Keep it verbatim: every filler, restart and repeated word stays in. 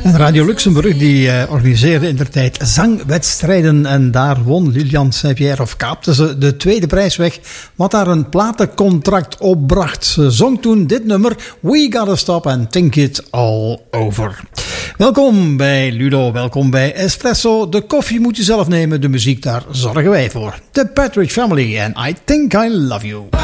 En Radio Luxemburg die uh, organiseerde in der tijd zangwedstrijden. En daar won Lilian Saint-Pierre, of kaapte ze de tweede prijs weg, wat daar een platencontract opbracht. Ze zong toen dit nummer, We Gotta Stop and Think It All Over. Welkom bij Ludo, welkom bij Espresso. De koffie moet je zelf nemen, de muziek daar zorgen wij voor. The Partridge Family en I Think I Love You.